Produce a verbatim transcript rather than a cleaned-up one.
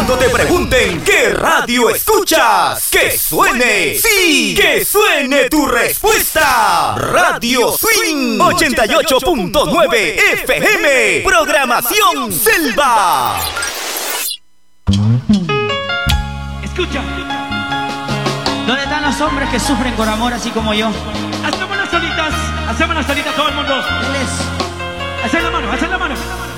Cuando te pregunten qué radio escuchas, que suene, sí, que suene tu respuesta. Radio Swing ochenta y ocho punto nueve F M, programación Selva. Escucha. ¿Dónde están los hombres que sufren por amor así como yo? Hacemos las solitas, hacemos las solitas todo el mundo. Él es. Hacen la mano, hacen la mano.